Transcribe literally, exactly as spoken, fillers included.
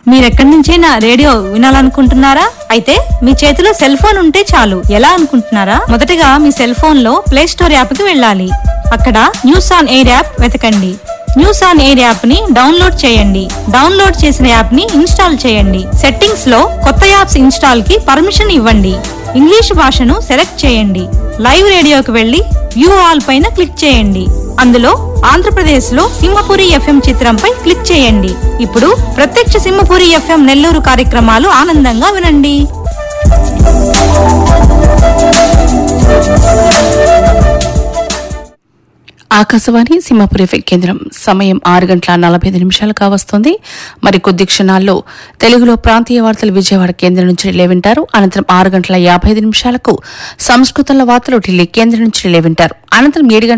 మీరెక్కడి నుంచైనా రేడియో వినాలనుకుంటున్నారా? అయితే మీ చేతిలో సెల్ ఫోన్ ఉంటే చాలు. ఎలా అనుకుంటున్నారా? మొదటగా మీ సెల్ ఫోన్ లో ప్లే స్టోర్ యాప్ కి వెళ్ళాలి. అక్కడ న్యూస్ ఆన్ ఎయిర్ యాప్ వెతకండి. న్యూస్ ఆన్ ఎయిర్ యాప్ ని డౌన్లోడ్ చేయండి. డౌన్లోడ్ చేసిన యాప్ ని ఇన్స్టాల్ చేయండి. సెట్టింగ్స్ లో కొత్త యాప్స్ ఇన్స్టాల్ కి పర్మిషన్ ఇవ్వండి. ఇంగ్లీష్ భాషను సెలెక్ట్ చేయండి. లైవ్ రేడియోకి వెళ్లి వ్యూ ఆల్ పైన క్లిక్ చేయండి. అందులో ఆంధ్రప్రదేశ్ లో సింహపురి ఎఫ్ఎం చిత్రంపై క్లిక్ చేయండి. ఇప్పుడు ప్రత్యక్ష సింహపురి ఎఫ్ఎం నెల్లూరు కార్యక్రమాలు ఆనందంగా వినండి. ఆకాశవాణి సింహపురి ఎఫ్ఎం కేంద్రం. సమయం ఆరు గంటల నలభై ఐదు నిమిషాలు కావస్తోంది. మరి కొద్ది క్షణాల్లో తెలుగులో ప్రాంతీయ వార్తలు విజయవాడ కేంద్రం నుంచి రిలే వింటారు. అనంతరం ఆరు గంటల యాభై ఐదు నిమిషాలకు సంస్కృతంలో వార్తలు ఢిల్లీ కేంద్రం నుంచి రిలే వింటారు. అనంతరం ఏడు